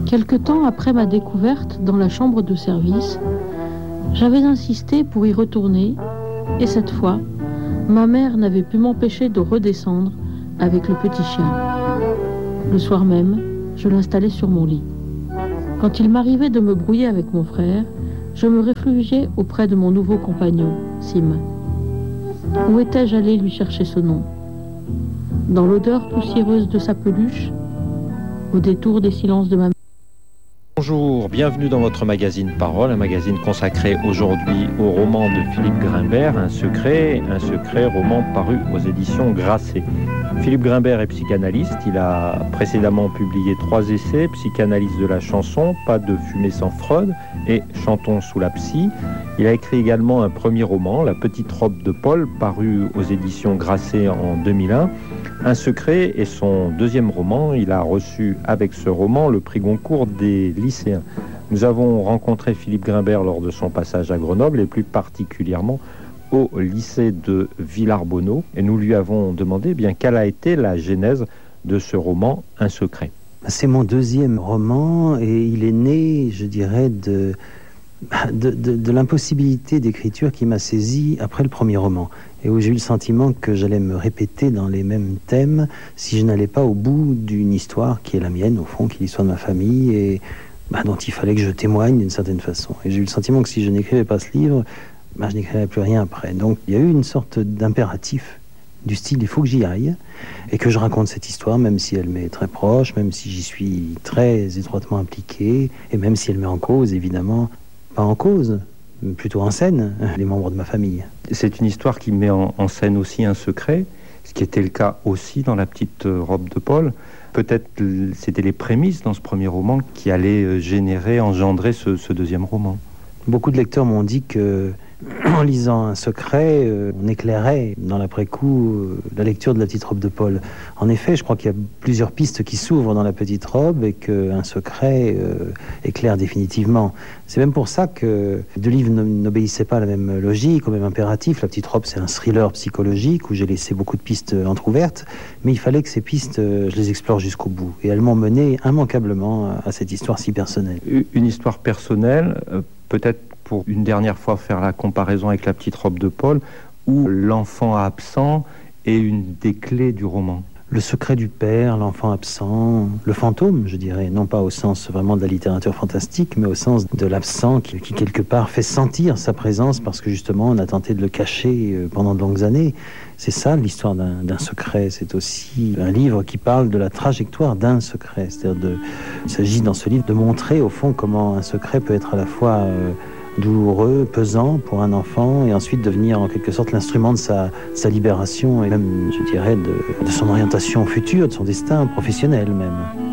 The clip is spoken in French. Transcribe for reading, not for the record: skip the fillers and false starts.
Quelque temps après ma découverte dans la chambre de service, j'avais insisté pour y retourner, et cette fois, ma mère n'avait pu m'empêcher de redescendre avec le petit chien. Le soir même, je l'installais sur mon lit. Quand il m'arrivait de me brouiller avec mon frère, je me réfugiais auprès de mon nouveau compagnon, Sim. Où étais-je allé lui chercher ce nom? Dans l'odeur poussiéreuse de sa peluche? Au détour des silences de ma mère? Bonjour, bienvenue dans votre magazine Parole, un magazine consacré aujourd'hui au roman de Philippe Grimbert, Un secret, roman paru aux éditions Grasset. Philippe Grimbert est psychanalyste, il a précédemment publié 3 essais, Psychanalyse de la chanson, Pas de fumée sans Freud et Chantons sous la psy. Il a écrit également un premier roman, La petite robe de Paul, paru aux éditions Grasset en 2001. Un secret est son deuxième roman. Il a reçu avec ce roman le prix Goncourt des lycéens. Nous avons rencontré Philippe Grimbert lors de son passage à Grenoble et plus particulièrement au lycée de Villarbonneau. Et nous lui avons demandé quelle a été la genèse de ce roman Un secret. C'est mon deuxième roman et il est né, je dirais, de l'impossibilité d'écriture qui m'a saisi après le premier roman et où j'ai eu le sentiment que j'allais me répéter dans les mêmes thèmes si je n'allais pas au bout d'une histoire qui est la mienne, au fond, qui est l'histoire de ma famille et dont il fallait que je témoigne d'une certaine façon. Et j'ai eu le sentiment que si je n'écrivais pas ce livre, je n'écrirais plus rien après. Donc il y a eu une sorte d'impératif du style il faut que j'y aille et que je raconte cette histoire même si elle m'est très proche, même si j'y suis très étroitement impliqué et même si elle met en cause, évidemment, pas en cause, plutôt en scène, les membres de ma famille. C'est une histoire qui met en scène aussi un secret, ce qui était le cas aussi dans La petite robe de Paul. Peut-être c'était les prémices dans ce premier roman qui allaient engendrer ce deuxième roman. Beaucoup de lecteurs m'ont dit que en lisant Un secret, on éclairait dans l'après-coup la lecture de La petite robe de Paul. En effet, je crois qu'il y a plusieurs pistes qui s'ouvrent dans La petite robe et qu'un secret éclaire définitivement. C'est même pour ça que les 2 livres n'obéissaient pas à la même logique, au même impératif. La petite robe, c'est un thriller psychologique où j'ai laissé beaucoup de pistes entrouvertes, mais il fallait que ces pistes, je les explore jusqu'au bout. Et elles m'ont mené immanquablement à cette histoire si personnelle. Une histoire personnelle, peut-être pour une dernière fois faire la comparaison avec La petite robe de Paul, où l'enfant absent est une des clés du roman. Le secret du père, l'enfant absent, le fantôme, je dirais, non pas au sens vraiment de la littérature fantastique, mais au sens de l'absent qui quelque part fait sentir sa présence parce que justement on a tenté de le cacher pendant de longues années. C'est ça l'histoire d'un secret. C'est aussi un livre qui parle de la trajectoire d'un secret. C'est-à-dire il s'agit dans ce livre de montrer au fond comment un secret peut être à la fois douloureux, pesant pour un enfant et ensuite devenir en quelque sorte l'instrument de sa libération et même, je dirais, de son orientation future, de son destin professionnel même.